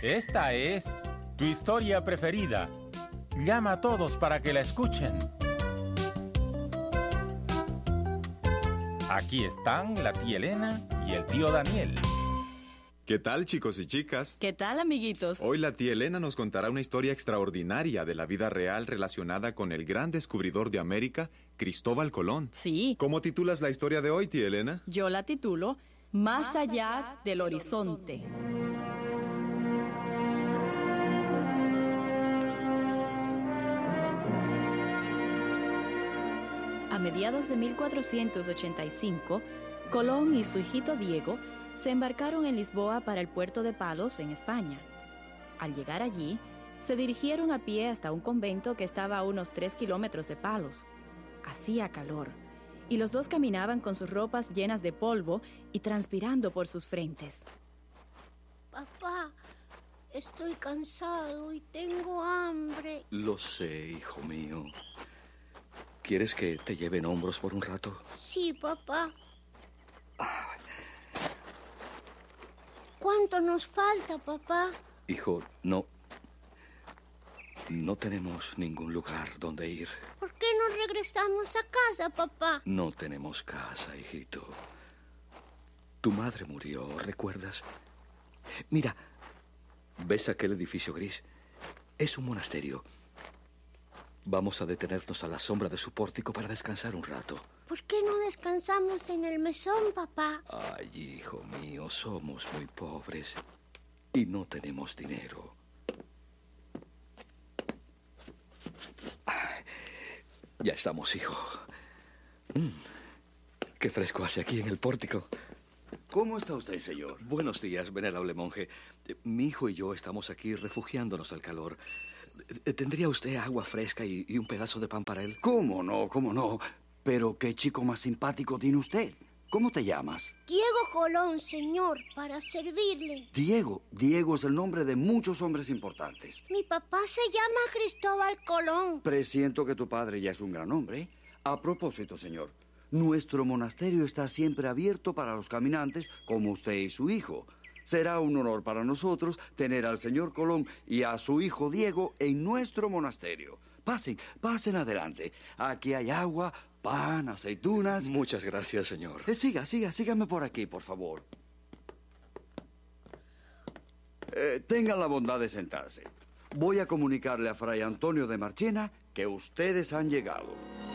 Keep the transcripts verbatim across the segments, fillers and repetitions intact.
Esta es tu historia preferida. Llama a todos para que la escuchen. Aquí están la tía Elena y el tío Daniel. ¿Qué tal, chicos y chicas? ¿Qué tal, amiguitos? Hoy la tía Elena nos contará una historia extraordinaria de la vida real relacionada con el gran descubridor de América, Cristóbal Colón. Sí. ¿Cómo titulas la historia de hoy, tía Elena? Yo la titulo Más allá del horizonte. A mediados de mil cuatrocientos ochenta y cinco, Colón y su hijito Diego se embarcaron en Lisboa para el puerto de Palos, en España. Al llegar allí, se dirigieron a pie hasta un convento que estaba a unos tres kilómetros de Palos. Hacía calor, y los dos caminaban con sus ropas llenas de polvo y transpirando por sus frentes. Papá, estoy cansado y tengo hambre. Lo sé, hijo mío. ¿Quieres que te lleve en hombros por un rato? Sí, papá. ¿Cuánto nos falta, papá? Hijo, no... No tenemos ningún lugar donde ir. ¿Por qué no regresamos a casa, papá? No tenemos casa, hijito. Tu madre murió, ¿recuerdas? Mira, ¿ves aquel edificio gris? Es un monasterio. Vamos a detenernos a la sombra de su pórtico para descansar un rato. ¿Por qué no descansamos en el mesón, papá? Ay, hijo mío, somos muy pobres y no tenemos dinero. Ay, ya estamos, hijo. Mm, qué fresco hace aquí en el pórtico. ¿Cómo está usted, señor? Buenos días, venerable monje. Mi hijo y yo estamos aquí refugiándonos al calor. ¿Tendría usted agua fresca y, y un pedazo de pan para él? ¿Cómo no? ¿Cómo no? Pero qué chico más simpático tiene usted. ¿Cómo te llamas? Diego Colón, señor, para servirle. Diego. Diego es el nombre de muchos hombres importantes. Mi papá se llama Cristóbal Colón. Presiento que tu padre ya es un gran hombre. A propósito, señor, nuestro monasterio está siempre abierto para los caminantes como usted y su hijo. Será un honor para nosotros tener al señor Colón y a su hijo Diego en nuestro monasterio. Pasen, pasen adelante. Aquí hay agua, pan, aceitunas. Muchas gracias, señor. Eh, siga, siga, sígame por aquí, por favor. Eh, tengan la bondad de sentarse. Voy a comunicarle a Fray Antonio de Marchena que ustedes han llegado.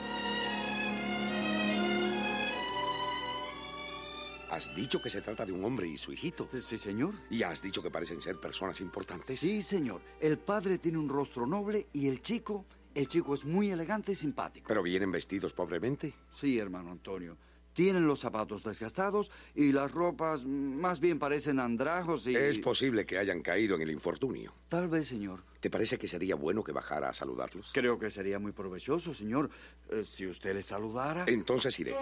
Has dicho que se trata de un hombre y su hijito. Sí, señor. ¿Y has dicho que parecen ser personas importantes? Sí, señor. El padre tiene un rostro noble y el chico, el chico es muy elegante y simpático. ¿Pero vienen vestidos pobremente? Sí, hermano Antonio. Tienen los zapatos desgastados y las ropas más bien parecen andrajos y... Es posible que hayan caído en el infortunio. Tal vez, señor. ¿Te parece que sería bueno que bajara a saludarlos? Creo que sería muy provechoso, señor. Eh, si usted les saludara... Entonces iré.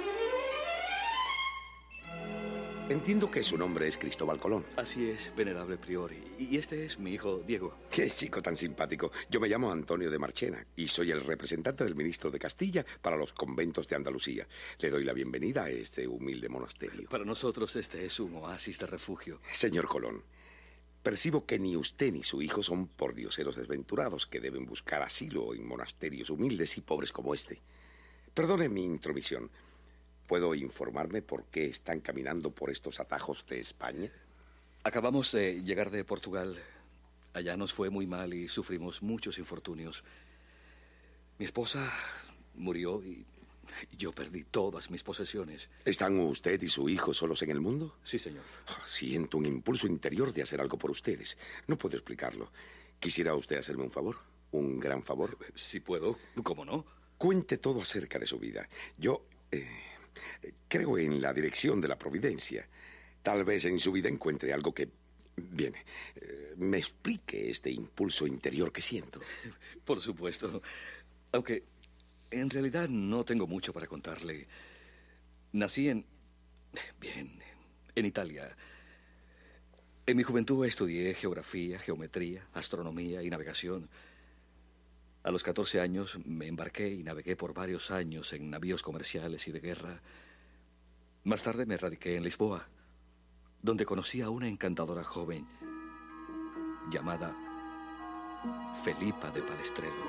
Entiendo que su nombre es Cristóbal Colón. Así es, venerable prior. Y este es mi hijo, Diego. Qué chico tan simpático. Yo me llamo Antonio de Marchena y soy el representante del ministro de Castilla para los conventos de Andalucía. Le doy la bienvenida a este humilde monasterio. Para nosotros este es un oasis de refugio. Señor Colón, percibo que ni usted ni su hijo son pordioseros desventurados que deben buscar asilo en monasterios humildes y pobres como este. Perdone mi intromisión. ¿Puedo informarme por qué están caminando por estos atajos de España? Acabamos de llegar de Portugal. Allá nos fue muy mal y sufrimos muchos infortunios. Mi esposa murió y yo perdí todas mis posesiones. ¿Están usted y su hijo solos en el mundo? Sí, señor. Oh, siento un impulso interior de hacer algo por ustedes. No puedo explicarlo. ¿Quisiera usted hacerme un favor? ¿Un gran favor? Si puedo, ¿cómo no? Cuente todo acerca de su vida. Yo... Eh... Creo en la dirección de la providencia. Tal vez en su vida encuentre algo que... Bien, eh, me explique este impulso interior que siento. Por supuesto. Aunque en realidad no tengo mucho para contarle. Nací en... Bien, en Italia. En mi juventud estudié geografía, geometría, astronomía y navegación. A los catorce años me embarqué y navegué por varios años en navíos comerciales y de guerra. Más tarde me radiqué en Lisboa, donde conocí a una encantadora joven. llamada Felipa de Palestrelo.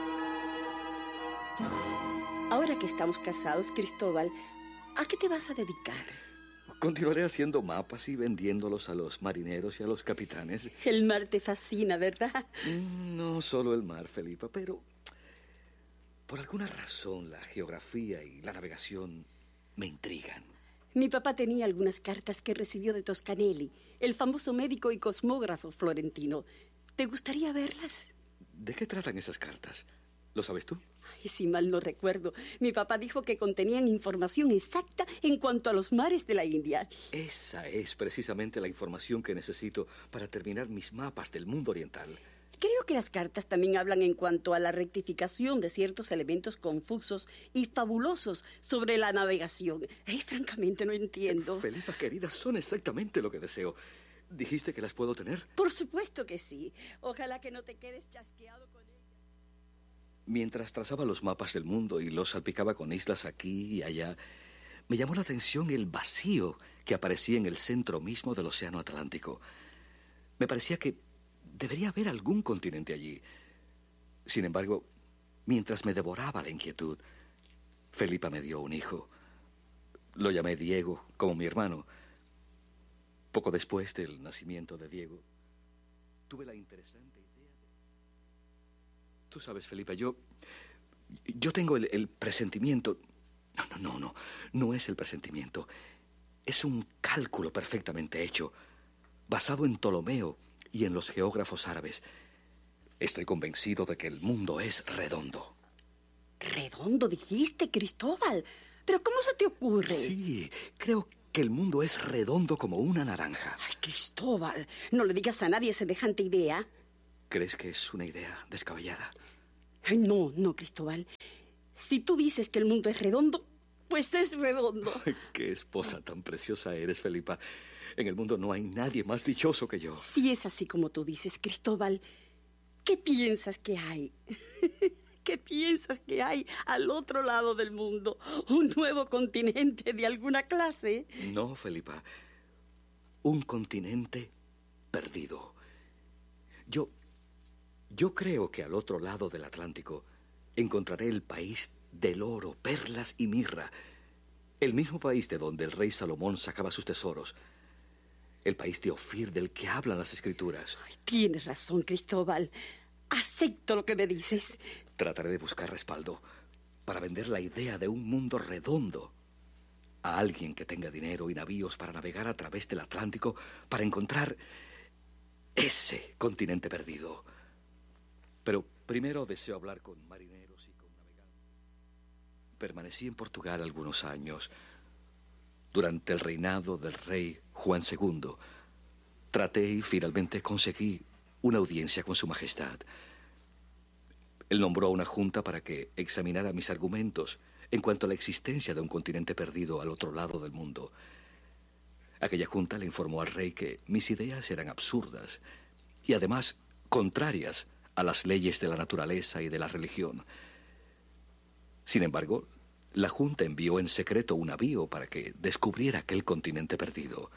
Ahora que estamos casados, Cristóbal, ¿a qué te vas a dedicar? Continuaré haciendo mapas y vendiéndolos a los marineros y a los capitanes. El mar te fascina, ¿verdad? No solo el mar, Felipa, pero por alguna razón la geografía y la navegación me intrigan. Mi papá tenía algunas cartas que recibió de Toscanelli, el famoso médico y cosmógrafo florentino. ¿Te gustaría verlas? ¿De qué tratan esas cartas? ¿Lo sabes tú? Ay, si mal no recuerdo, mi papá dijo que contenían información exacta en cuanto a los mares de la India. Esa es precisamente la información que necesito para terminar mis mapas del mundo oriental. Creo que las cartas también hablan en cuanto a la rectificación de ciertos elementos confusos y fabulosos sobre la navegación. Eh, francamente no entiendo. Felipa, querida, son exactamente lo que deseo. ¿Dijiste que las puedo tener? Por supuesto que sí. Ojalá que no te quedes chasqueado con ellas. Mientras trazaba los mapas del mundo y los salpicaba con islas aquí y allá, me llamó la atención el vacío que aparecía en el centro mismo del Océano Atlántico. Me parecía que debería haber algún continente allí. Sin embargo, mientras me devoraba la inquietud, Felipa me dio un hijo. Lo llamé Diego, como mi hermano. Poco después del nacimiento de Diego, tuve la interesante idea de... Tú sabes, Felipa, yo... Yo tengo el, el presentimiento... No, no, no, no. No es el presentimiento. Es un cálculo perfectamente hecho, basado en Ptolomeo y en los geógrafos árabes. Estoy convencido de que el mundo es redondo. ¿Redondo dijiste, Cristóbal? ¿Pero cómo se te ocurre? Sí, creo que el mundo es redondo como una naranja. Ay, Cristóbal, no le digas a nadie semejante idea. ¿Crees que es una idea descabellada? Ay, no, no, Cristóbal. Si tú dices que el mundo es redondo, pues es redondo. Ay, qué esposa tan preciosa eres, Felipa. En el mundo no hay nadie más dichoso que yo. Si es así como tú dices, Cristóbal, ¿qué piensas que hay? ¿Qué piensas que hay al otro lado del mundo? ¿Un nuevo continente de alguna clase? No, Felipa. Un continente perdido. Yo... Yo creo que al otro lado del Atlántico encontraré el país del oro, perlas y mirra. El mismo país de donde el rey Salomón sacaba sus tesoros. El país de Ofir del que hablan las escrituras. Ay, tienes razón, Cristóbal. Acepto lo que me dices. Trataré de buscar respaldo para vender la idea de un mundo redondo a alguien que tenga dinero y navíos para navegar a través del Atlántico para encontrar ese continente perdido. Pero primero deseo hablar con marineros y con navegantes. Permanecí en Portugal algunos años. Durante el reinado del rey Juan segundo, traté y finalmente conseguí una audiencia con su majestad. Él nombró a una junta para que examinara mis argumentos en cuanto a la existencia de un continente perdido al otro lado del mundo. Aquella junta le informó al rey que mis ideas eran absurdas y además contrarias a las leyes de la naturaleza y de la religión. Sin embargo, la Junta envió en secreto un navío para que descubriera aquel continente perdido.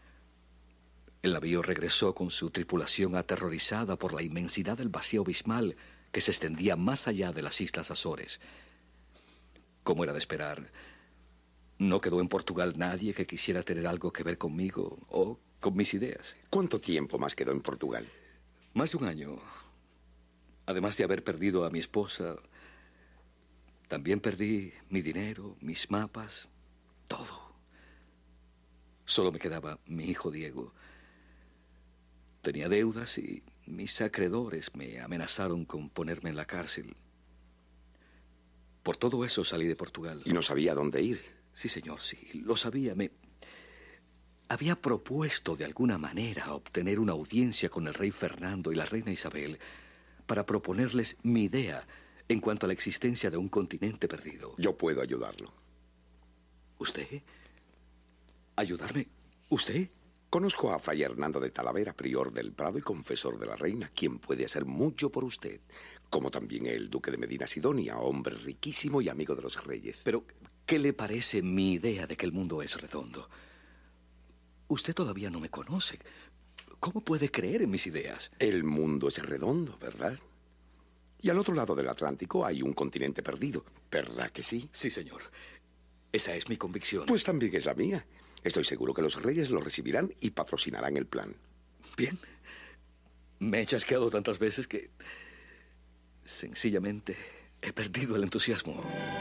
El navío regresó con su tripulación aterrorizada por la inmensidad del vacío abismal que se extendía más allá de las Islas Azores. Como era de esperar, no quedó en Portugal nadie que quisiera tener algo que ver conmigo o con mis ideas. ¿Cuánto tiempo más quedó en Portugal? Más de un año. Además de haber perdido a mi esposa, también perdí mi dinero, mis mapas, todo. Solo me quedaba mi hijo Diego. Tenía deudas y mis acreedores me amenazaron con ponerme en la cárcel. Por todo eso salí de Portugal. ¿Y no sabía dónde ir? Sí, señor, sí, lo sabía. Me había propuesto de alguna manera obtener una audiencia con el rey Fernando y la reina Isabel para proponerles mi idea en cuanto a la existencia de un continente perdido. Yo puedo ayudarlo. ¿Usted? ¿Ayudarme? ¿Usted? Conozco a Fray Hernando de Talavera, prior del Prado y confesor de la reina, quien puede hacer mucho por usted, como también el duque de Medina Sidonia, hombre riquísimo y amigo de los reyes. Pero, ¿qué le parece mi idea de que el mundo es redondo? Usted todavía no me conoce. ¿Cómo puede creer en mis ideas? El mundo es redondo, ¿verdad? Y al otro lado del Atlántico hay un continente perdido, ¿verdad que sí? Sí, señor. Esa es mi convicción. Pues también es la mía. Estoy seguro que los reyes lo recibirán y patrocinarán el plan. Bien. Me he chasqueado tantas veces que sencillamente he perdido el entusiasmo.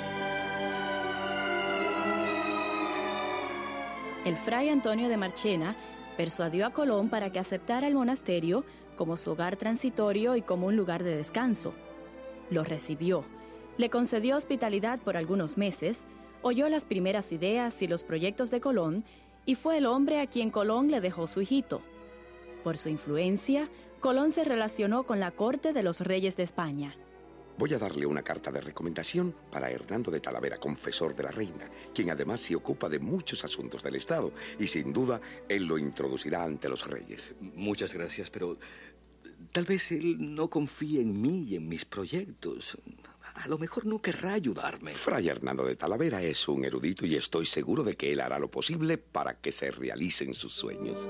El fray Antonio de Marchena persuadió a Colón para que aceptara el monasterio como su hogar transitorio y como un lugar de descanso. Lo recibió, le concedió hospitalidad por algunos meses, oyó las primeras ideas y los proyectos de Colón y fue el hombre a quien Colón le dejó su hijito. Por su influencia, Colón se relacionó con la corte de los reyes de España. Voy a darle una carta de recomendación para Hernando de Talavera, confesor de la reina, quien además se ocupa de muchos asuntos del Estado, y sin duda él lo introducirá ante los reyes. Muchas gracias, pero tal vez él no confíe en mí y en mis proyectos. A lo mejor no querrá ayudarme. Fray Hernando de Talavera es un erudito y estoy seguro de que él hará lo posible para que se realicen sus sueños.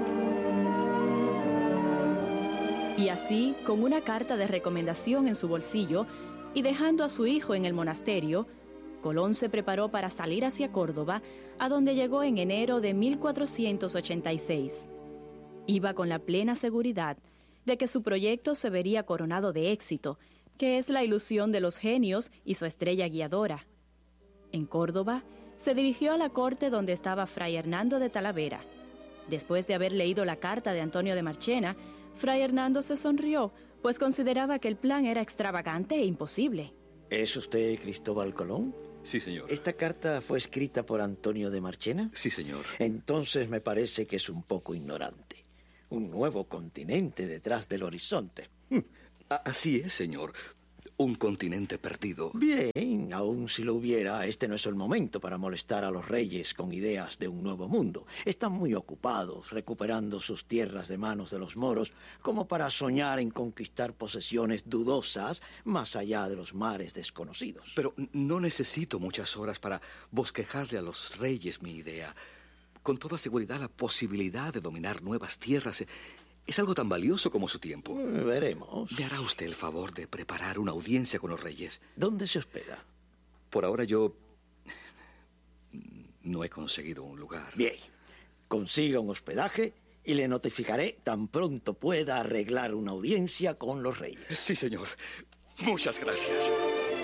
Y así, con una carta de recomendación en su bolsillo y dejando a su hijo en el monasterio, Colón se preparó para salir hacia Córdoba, a donde llegó en enero de mil cuatrocientos ochenta y seis. Iba con la plena seguridad de que su proyecto se vería coronado de éxito, que es la ilusión de los genios y su estrella guiadora. En Córdoba, se dirigió a la corte donde estaba Fray Hernando de Talavera. Después de haber leído la carta de Antonio de Marchena, Fray Hernando se sonrió, pues consideraba que el plan era extravagante e imposible. ¿Es usted Cristóbal Colón? Sí, señor. ¿Esta carta fue escrita por Antonio de Marchena? Sí, señor. Entonces me parece que es un poco ignorante. Un nuevo continente detrás del horizonte. Así es, señor. Un continente perdido. Bien, aun si lo hubiera, este no es el momento para molestar a los reyes con ideas de un nuevo mundo. Están muy ocupados recuperando sus tierras de manos de los moros como para soñar en conquistar posesiones dudosas más allá de los mares desconocidos. Pero no necesito muchas horas para bosquejarle a los reyes mi idea. Con toda seguridad, la posibilidad de dominar nuevas tierras es algo tan valioso como su tiempo. Veremos. ¿Me hará usted el favor de preparar una audiencia con los reyes? ¿Dónde se hospeda? Por ahora yo no he conseguido un lugar. Bien, consiga un hospedaje y le notificaré tan pronto pueda arreglar una audiencia con los reyes. Sí, señor. Muchas gracias.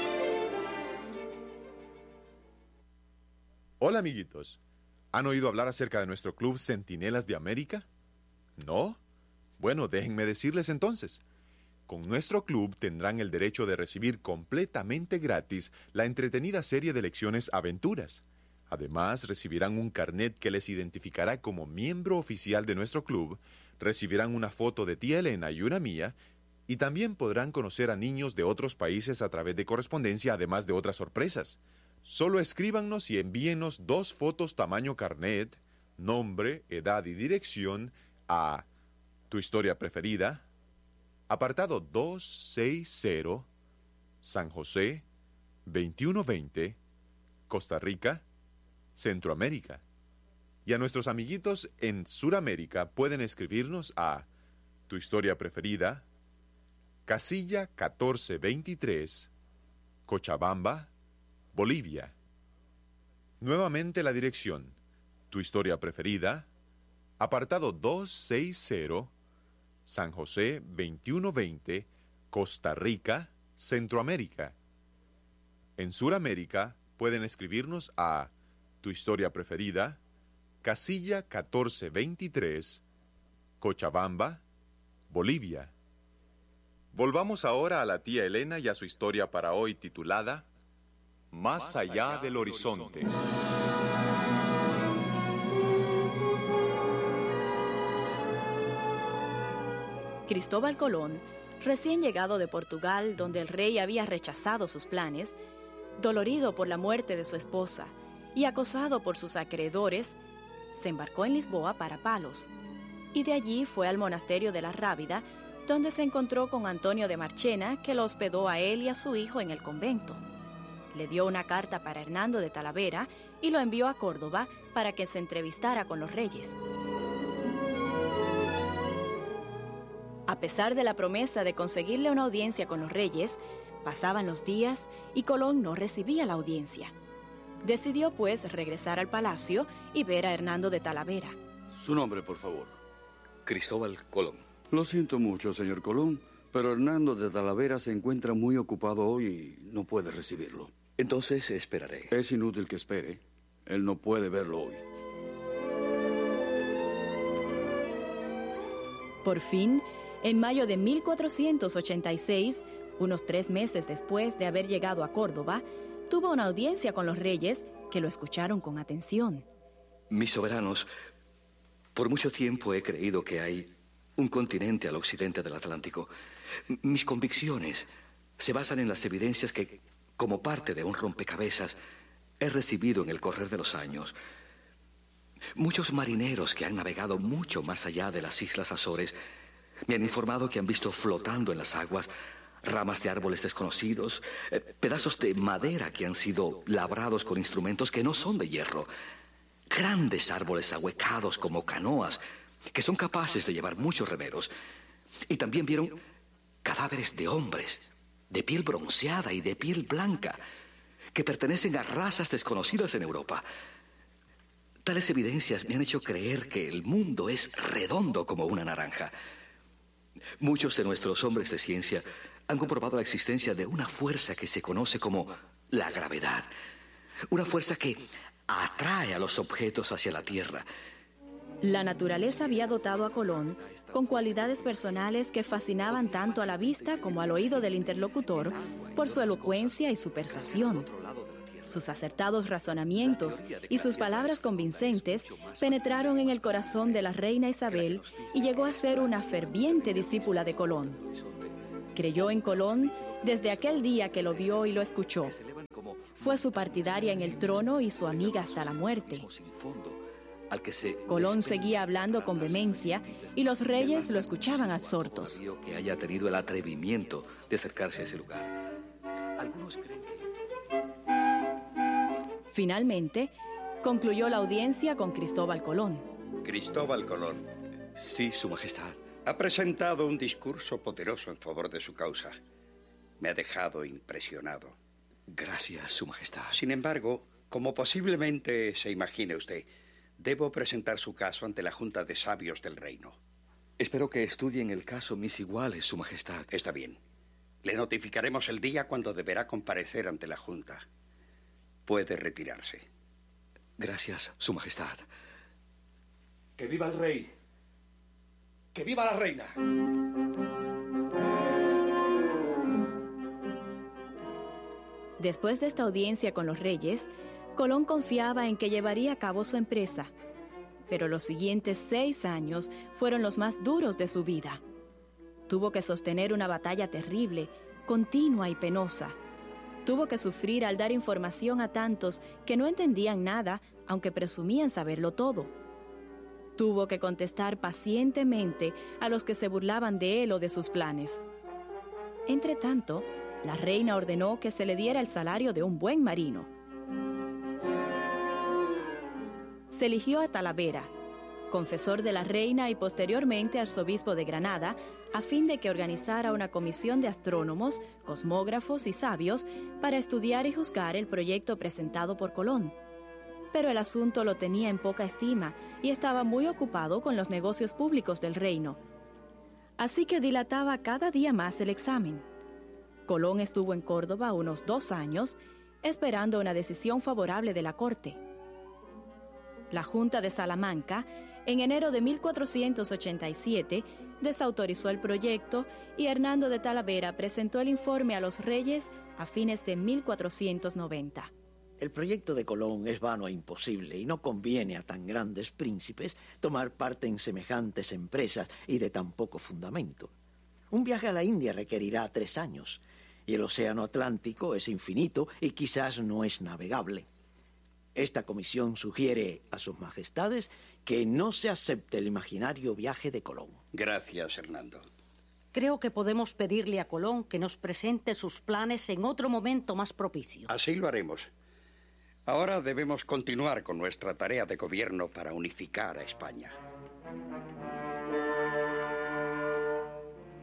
Hola, amiguitos. ¿Han oído hablar acerca de nuestro club Centinelas de América? ¿No? Bueno, déjenme decirles entonces. Con nuestro club tendrán el derecho de recibir completamente gratis la entretenida serie de lecciones Aventuras. Además, recibirán un carnet que les identificará como miembro oficial de nuestro club, recibirán una foto de tía Elena y una mía, y también podrán conocer a niños de otros países a través de correspondencia, además de otras sorpresas. Solo escríbanos y envíenos dos fotos tamaño carnet, nombre, edad y dirección a Tu Historia Preferida, apartado doscientos sesenta, San José, veintiuno veinte, Costa Rica, Centroamérica. Y a nuestros amiguitos en Suramérica pueden escribirnos a Tu Historia Preferida, casilla catorce veintitrés, Cochabamba, Bolivia. Nuevamente la dirección: Tu Historia Preferida, apartado doscientos sesenta, San José, veintiuno veinte, Costa Rica, Centroamérica. En Suramérica pueden escribirnos a Tu Historia Preferida, casilla catorce veintitrés, Cochabamba, Bolivia. Volvamos ahora a la tía Elena y a su historia para hoy titulada Más allá del horizonte. Cristóbal Colón, recién llegado de Portugal, donde el rey había rechazado sus planes, dolorido por la muerte de su esposa y acosado por sus acreedores, se embarcó en Lisboa para Palos, y de allí fue al monasterio de la Rábida, donde se encontró con Antonio de Marchena, que lo hospedó a él y a su hijo en el convento. Le dio una carta para Hernando de Talavera y lo envió a Córdoba para que se entrevistara con los reyes. A pesar de la promesa de conseguirle una audiencia con los reyes, pasaban los días y Colón no recibía la audiencia. Decidió, pues, regresar al palacio y ver a Hernando de Talavera. Su nombre, por favor. Cristóbal Colón. Lo siento mucho, señor Colón, pero Hernando de Talavera se encuentra muy ocupado hoy y no puede recibirlo. Entonces esperaré. Es inútil que espere. Él no puede verlo hoy. Por fin, en mayo de mil cuatrocientos ochenta y seis, unos tres meses después de haber llegado a Córdoba, tuvo una audiencia con los reyes que lo escucharon con atención. Mis soberanos, por mucho tiempo he creído que hay un continente al occidente del Atlántico. M- Mis convicciones se basan en las evidencias que, como parte de un rompecabezas, he recibido en el correr de los años. Muchos marineros que han navegado mucho más allá de las Islas Azores me han informado que han visto flotando en las aguas ramas de árboles desconocidos, eh, pedazos de madera que han sido labrados con instrumentos que no son de hierro, grandes árboles ahuecados como canoas que son capaces de llevar muchos remeros. Y también vieron cadáveres de hombres, de piel bronceada y de piel blanca, que pertenecen a razas desconocidas en Europa. Tales evidencias me han hecho creer que el mundo es redondo como una naranja. Muchos de nuestros hombres de ciencia han comprobado la existencia de una fuerza que se conoce como la gravedad. Una fuerza que atrae a los objetos hacia la Tierra. La naturaleza había dotado a Colón con cualidades personales que fascinaban tanto a la vista como al oído del interlocutor por su elocuencia y su persuasión. Sus acertados razonamientos y sus palabras convincentes penetraron en el corazón de la reina Isabel y llegó a ser una ferviente discípula de Colón. Creyó en Colón desde aquel día que lo vio y lo escuchó. Fue su partidaria en el trono y su amiga hasta la muerte. Colón seguía hablando con vehemencia y los reyes lo escuchaban absortos. Que haya tenido el atrevimiento de acercarse a ese lugar. Algunos creen que... Finalmente, concluyó la audiencia con Cristóbal Colón. Cristóbal Colón. Sí, Su Majestad. Ha presentado un discurso poderoso en favor de su causa. Me ha dejado impresionado. Gracias, Su Majestad. Sin embargo, como posiblemente se imagine usted, debo presentar su caso ante la Junta de Sabios del Reino. Espero que estudien el caso mis iguales, Su Majestad. Está bien. Le notificaremos el día cuando deberá comparecer ante la Junta. Puede retirarse. Gracias, Su Majestad. ¡Que viva el rey! ¡Que viva la reina! Después de esta audiencia con los reyes, Colón confiaba en que llevaría a cabo su empresa, pero los siguientes seis años fueron los más duros de su vida. Tuvo que sostener una batalla terrible, continua y penosa. Tuvo que sufrir al dar información a tantos que no entendían nada, aunque presumían saberlo todo. Tuvo que contestar pacientemente a los que se burlaban de él o de sus planes. Entretanto, la reina ordenó que se le diera el salario de un buen marino. Se eligió a Talavera, confesor de la reina y posteriormente arzobispo de Granada, a fin de que organizara una comisión de astrónomos, cosmógrafos y sabios para estudiar y juzgar el proyecto presentado por Colón. Pero el asunto lo tenía en poca estima y estaba muy ocupado con los negocios públicos del reino. Así que dilataba cada día más el examen. Colón estuvo en Córdoba unos dos años, esperando una decisión favorable de la corte. La Junta de Salamanca, en enero de mil cuatrocientos ochenta y siete, desautorizó el proyecto y Hernando de Talavera presentó el informe a los reyes a fines de mil cuatrocientos noventa. El proyecto de Colón es vano e imposible y no conviene a tan grandes príncipes tomar parte en semejantes empresas y de tan poco fundamento. Un viaje a la India requerirá tres años y el océano Atlántico es infinito y quizás no es navegable. Esta comisión sugiere a sus majestades que no se acepte el imaginario viaje de Colón. Gracias, Hernando. Creo que podemos pedirle a Colón que nos presente sus planes en otro momento más propicio. Así lo haremos. Ahora debemos continuar con nuestra tarea de gobierno para unificar a España.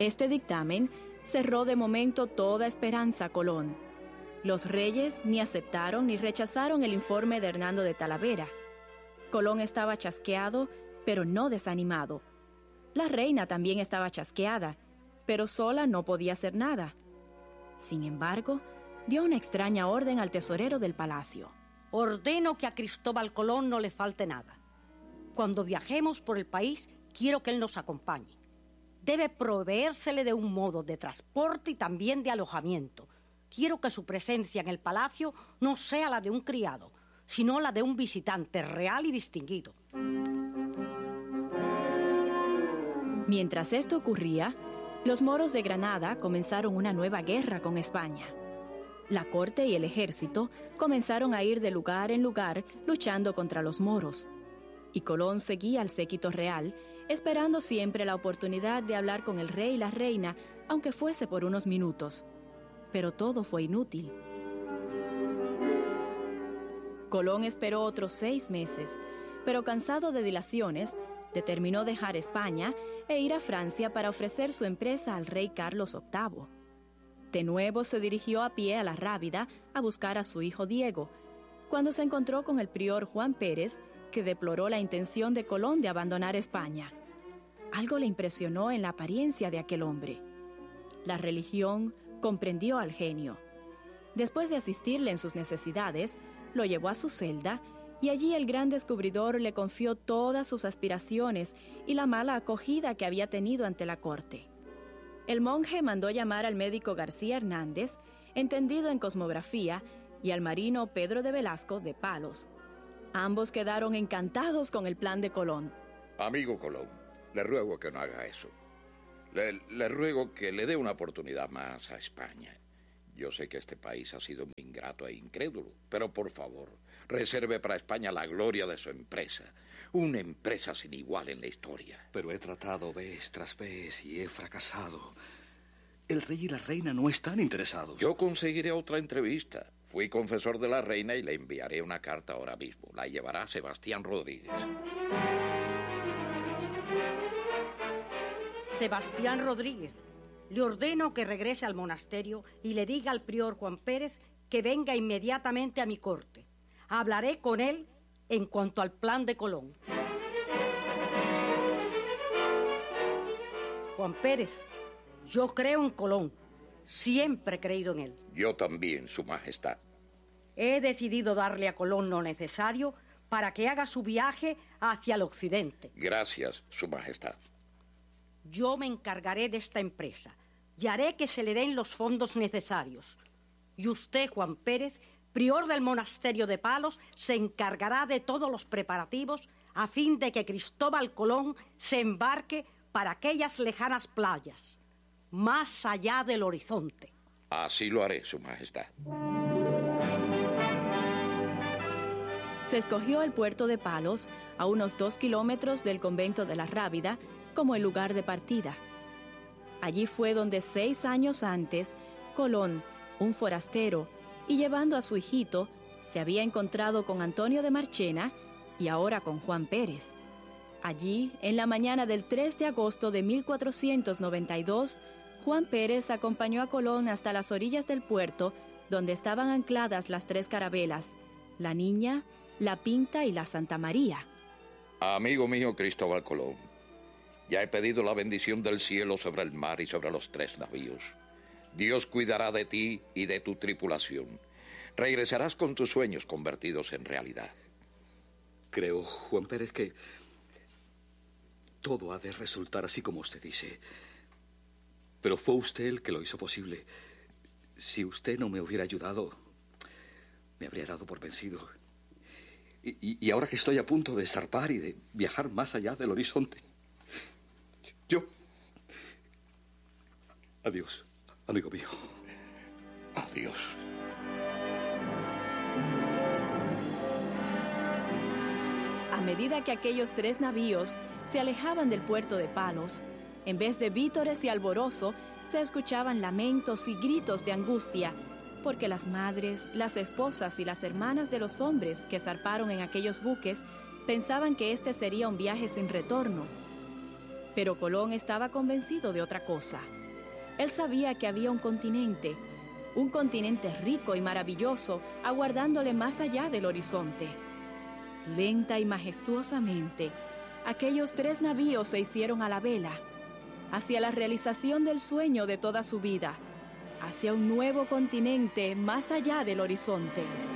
Este dictamen cerró de momento toda esperanza a Colón. Los reyes ni aceptaron ni rechazaron el informe de Hernando de Talavera. Colón estaba chasqueado, pero no desanimado. La reina también estaba chasqueada, pero sola no podía hacer nada. Sin embargo, dio una extraña orden al tesorero del palacio. Ordeno que a Cristóbal Colón no le falte nada. Cuando viajemos por el país, quiero que él nos acompañe. Debe proveérsele de un modo de transporte y también de alojamiento. Quiero que su presencia en el palacio no sea la de un criado, sino la de un visitante real y distinguido. Mientras esto ocurría, los moros de Granada comenzaron una nueva guerra con España. La corte y el ejército comenzaron a ir de lugar en lugar luchando contra los moros. Y Colón seguía al séquito real, esperando siempre la oportunidad de hablar con el rey y la reina, aunque fuese por unos minutos. Pero todo fue inútil. Colón esperó otros seis meses, pero cansado de dilaciones, determinó dejar España e ir a Francia para ofrecer su empresa al rey Carlos octavo. De nuevo se dirigió a pie a la Rábida a buscar a su hijo Diego, cuando se encontró con el prior Juan Pérez, que deploró la intención de Colón de abandonar España. Algo le impresionó en la apariencia de aquel hombre. La religión comprendió al genio. Después de asistirle en sus necesidades, lo llevó a su celda y allí el gran descubridor le confió todas sus aspiraciones y la mala acogida que había tenido ante la corte. El monje mandó llamar al médico García Hernández, entendido en cosmografía, y al marino Pedro de Velasco de Palos. Ambos quedaron encantados con el plan de Colón. Amigo Colón, le ruego que no haga eso. Le, le ruego que le dé una oportunidad más a España. Yo sé que este país ha sido muy ingrato e incrédulo, pero por favor, reserve para España la gloria de su empresa. Una empresa sin igual en la historia. Pero he tratado vez tras vez y he fracasado. El rey y la reina no están interesados. Yo conseguiré otra entrevista. Fui confesor de la reina y le enviaré una carta ahora mismo. La llevará Sebastián Rodríguez. Sebastián Rodríguez, le ordeno que regrese al monasterio y le diga al prior Juan Pérez que venga inmediatamente a mi corte. Hablaré con él en cuanto al plan de Colón. Juan Pérez, yo creo en Colón. Siempre he creído en él. Yo también, Su Majestad. He decidido darle a Colón lo necesario para que haga su viaje hacia el occidente. Gracias, Su Majestad. Yo me encargaré de esta empresa y haré que se le den los fondos necesarios. Y usted, Juan Pérez, prior del monasterio de Palos, se encargará de todos los preparativos a fin de que Cristóbal Colón se embarque para aquellas lejanas playas, más allá del horizonte. Así lo haré, Su Majestad. Se escogió el puerto de Palos, a unos dos kilómetros del convento de la Rábida, como el lugar de partida. Allí fue donde seis años antes, Colón, un forastero, y llevando a su hijito, se había encontrado con Antonio de Marchena y ahora con Juan Pérez. Allí, en la mañana del tres de agosto de mil cuatrocientos noventa y dos, Juan Pérez acompañó a Colón hasta las orillas del puerto, donde estaban ancladas las tres carabelas, la Niña, la Pinta y la Santa María. Amigo mío Cristóbal Colón, ya he pedido la bendición del cielo sobre el mar y sobre los tres navíos. Dios cuidará de ti y de tu tripulación. Regresarás con tus sueños convertidos en realidad. Creo, Juan Pérez, que todo ha de resultar así como usted dice. Pero fue usted el que lo hizo posible. Si usted no me hubiera ayudado, me habría dado por vencido. Y, y, y ahora que estoy a punto de zarpar y de viajar más allá del horizonte, yo... Adiós, amigo mío. Adiós. A medida que aquellos tres navíos se alejaban del puerto de Palos, en vez de vítores y alborozo, se escuchaban lamentos y gritos de angustia, porque las madres, las esposas y las hermanas de los hombres que zarparon en aquellos buques pensaban que este sería un viaje sin retorno. Pero Colón estaba convencido de otra cosa. Él sabía que había un continente, un continente rico y maravilloso, aguardándole más allá del horizonte. Lenta y majestuosamente, aquellos tres navíos se hicieron a la vela, hacia la realización del sueño de toda su vida, hacia un nuevo continente más allá del horizonte.